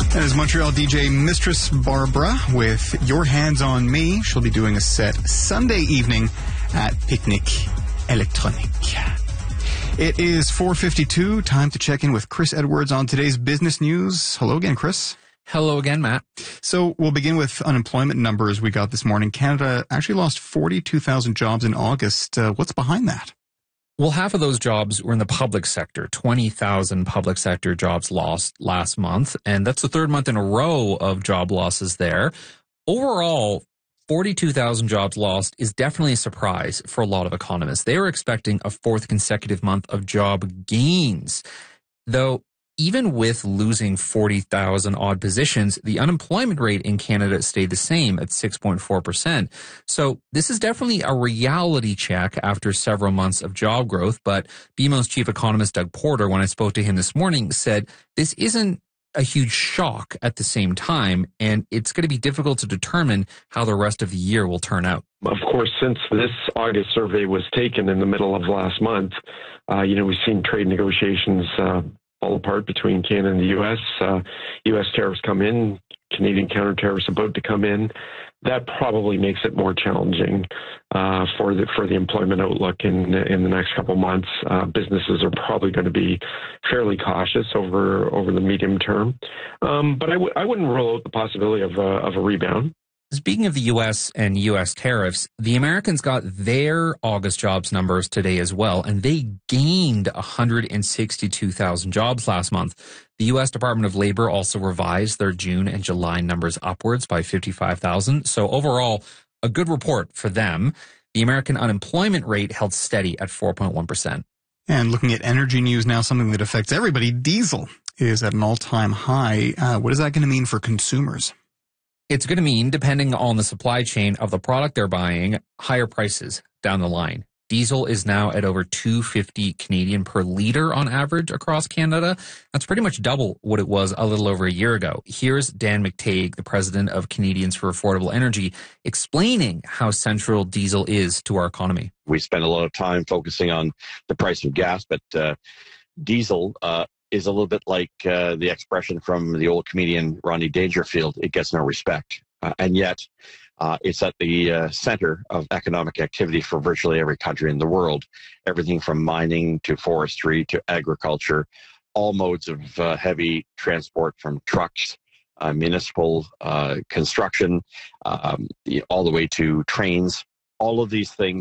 That is Montreal DJ Mistress Barbara with Your Hands on Me. She'll be doing a set Sunday evening at Picnic Electronique. It is 4:52. Time to check in with Chris Edwards on today's business news. Hello again, Chris. Hello again, Matt. So we'll begin with unemployment numbers we got this morning. Canada actually lost 42,000 jobs in August. What's behind that? Well, half of those jobs were in the public sector. 20,000 public sector jobs lost last month, and that's the third month in a row of job losses there. Overall, 42,000 jobs lost is definitely a surprise for a lot of economists. They were expecting a fourth consecutive month of job gains. Though, even with losing 40,000 odd positions, the unemployment rate in Canada stayed the same at 6.4%. So this is definitely a reality check after several months of job growth. But BMO's chief economist, Doug Porter, when I spoke to him this morning, said this isn't a huge shock at the same time, and it's going to be difficult to determine how the rest of the year will turn out. Of course, since this August survey was taken in the middle of last month, we've seen trade negotiations fall apart between Canada and the U.S. U.S. tariffs come in, Canadian counter tariffs about to come in. That probably makes it more challenging for the employment outlook in the next couple of months. Businesses are probably going to be fairly cautious over the medium term, but I wouldn't rule out the possibility of a rebound. Speaking of the U.S. and U.S. tariffs, the Americans got their August jobs numbers today as well, and they gained 162,000 jobs last month. The U.S. Department of Labor also revised their June and July numbers upwards by 55,000. So overall, a good report for them. The American unemployment rate held steady at 4.1%. And looking at energy news now, something that affects everybody, diesel is at an all-time high. What is that going to mean for consumers? It's going to mean, depending on the supply chain of the product they're buying, higher prices down the line. Diesel is now at over $2.50 Canadian per litre on average across Canada. That's pretty much double what it was a little over a year ago. Here's Dan McTague, the president of Canadians for Affordable Energy, explaining how central diesel is to our economy. We spend a lot of time focusing on the price of gas, but diesel is a little bit like the expression from the old comedian Rodney Dangerfield, it gets no respect. And yet, it's at the center of economic activity for virtually every country in the world. Everything from mining to forestry to agriculture, all modes of heavy transport from trucks, municipal construction, all the way to trains. All of these things